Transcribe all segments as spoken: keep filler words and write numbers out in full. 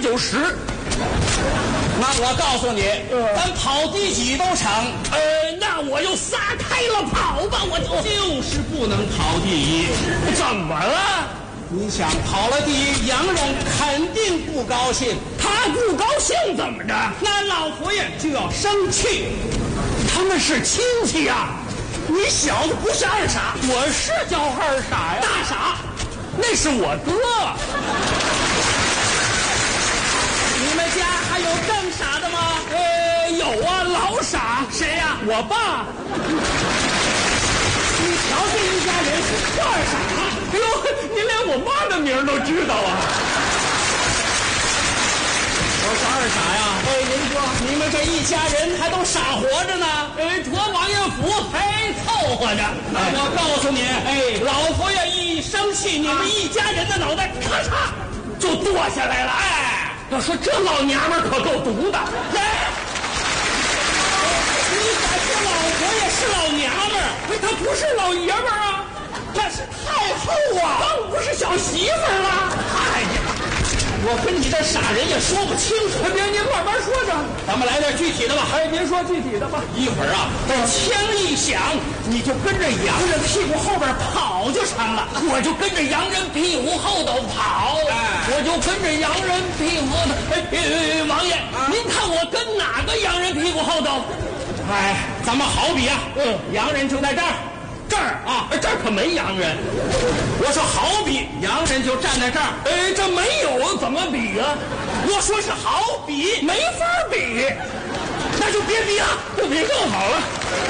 九十。 那我告诉你，呃、咱跑第几都成。 呃，那我就撒开了跑吧，我就就是不能跑第一。 怎么了？ 你想跑了第一，洋人肯定不高兴。 他不高兴怎么着？ 那老佛爷就要生气。 他们是亲戚呀、啊。你小子不是二傻， 我是叫二傻呀， 大傻，那是我哥。 你们家还有更傻的吗？ 呃，有啊，老傻。 谁呀、啊？ 我爸。 你瞧这一家人是二傻。 哎呦，你连我妈的名都知道啊！ 我说二傻呀，哎，您说你们这一家人还都傻活着呢？ 哎，驮王爷府还凑合着。 哎，我告诉你， 哎， 老佛爷一生气，你们一家人的脑袋咔嚓就剁下来了。哎。 要说这老娘们可够毒的！ 哎，你咋说老佛爷是老娘们儿？ 哎，他不是老爷们儿啊， 那是太后啊， 更不是小媳妇儿了。 哎呀，我跟你这傻人也说不清楚。 别，您慢慢说着， 咱们来点具体的吧。 哎，您说具体的吧。 一会儿啊，这枪一响，你就跟着洋人屁股后边跑就成了。 我就跟着洋人屁股后头跑。 哎。 我就跟着洋人屁股后头，哎，呃、王爷、啊，您看我跟哪个洋人屁股后头？ 哎，咱们好比啊，嗯，洋人就在这儿， 这儿啊，这儿可没洋人。 我说好比洋人就站在这儿， 哎，这没有怎么比啊？ 我说是好比， 没法比，那就别比了，不比更好了。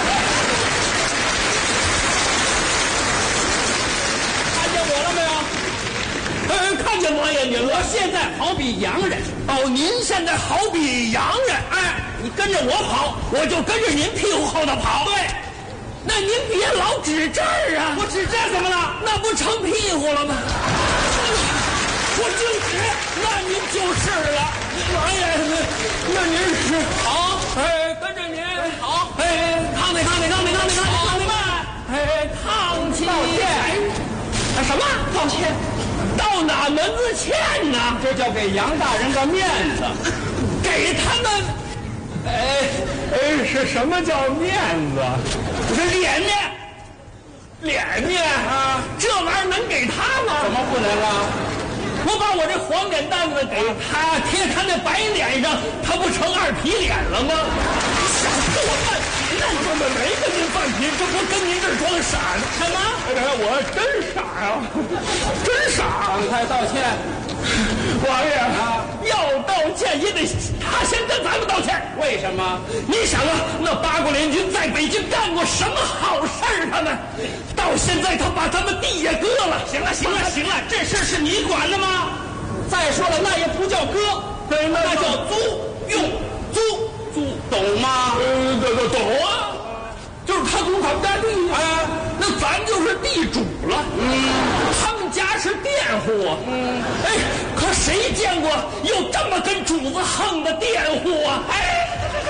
看见我了没有？ 呃，看见王爷您了。 我现在好比洋人。 哦，您现在好比洋人。 哎，你跟着我跑， 我就跟着您屁股后头跑。 对， 那您别老指这儿啊！ 我指这儿怎么了？ 那不成屁股了吗？ 我就指， 那您就是了。王爷，那您是好， 哎，跟着您好， 哎，抗内抗内抗内抗内抗内抗内慢，哎，抗气道歉。 哎，什么道歉？ 到哪门子欠呢？ 这叫给杨大人个面子， 给他们。哎哎，是什么叫面子？这脸面，脸面啊！ 这玩意儿能给他吗？ 怎么不能啊？ 我把我这黄脸蛋子给他，贴他那白脸上，他不成二皮脸了吗？想跟我犯皮呢？我们没跟您犯皮，这不跟您这儿装傻呢？ 什么？ 哎，我真傻呀、啊，真傻！ 赶快道歉， 王爷啊！ 要道歉也得他先跟咱们道歉。 为什么？ 你想啊，那八国联军在北京干过什么好事儿？他们到现在他把咱们地也割了。 行了，行了，行了，这事是你管的吗？再说了，那也不叫割， 对，那那叫租用租租，懂吗？ 呃，懂懂懂啊，就是他租他们家地啊， 哎， 那咱就是地主了。 嗯， 他们家是佃户啊。 嗯， 哎，可谁见过有这么跟主子横的佃户啊？哎，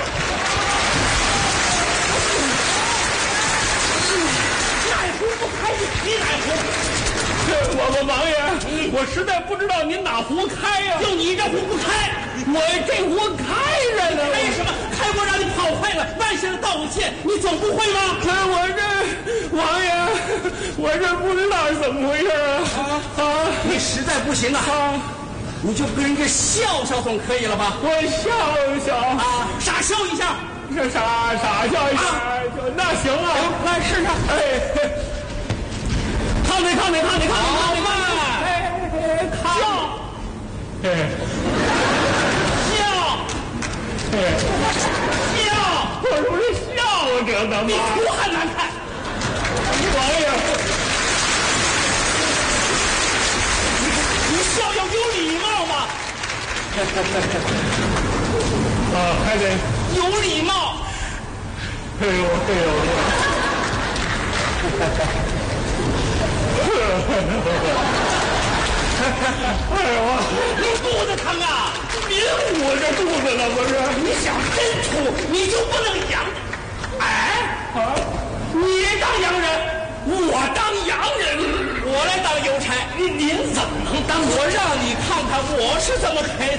哪壶不开提哪壶。 我我王爷，嗯、我实在不知道您哪壶开呀、啊？ 就你这壶不开， 我这壶开着呢。 开什么？开我让你跑快了，万事道歉，你总不会吗？ 可我这王爷，我这不知道是怎么回事啊！ 啊啊！你实在不行啊， 啊你就跟人家笑笑总可以了吧？ 我笑笑啊，傻笑一下， 这傻傻笑一下， 啊、 那行啊， 来试试。 哎，看你看你看你看你看你看，哎，看，哎， 笑， 哎， 笑， 我说这笑着呢吗？ 你图还难看， 王爷， 你笑要有礼貌嘛。 啊，还得有礼貌。 哎呦哎呦！哎呦！ 你肚子疼啊？ 您捂着肚子了不是？ 你想真土，你就不能洋？哎， 啊， 你当洋人，我当洋人，我来当邮差，您您怎么能当？我让你看看我是怎么开